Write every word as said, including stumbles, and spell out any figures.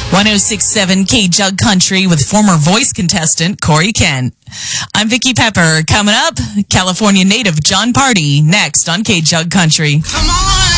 one oh six point seven K Jug Country with former Voice contestant Corey Kent. I'm Vicky Pepper. Coming up, California native John Party next on K Jug Country. Come on!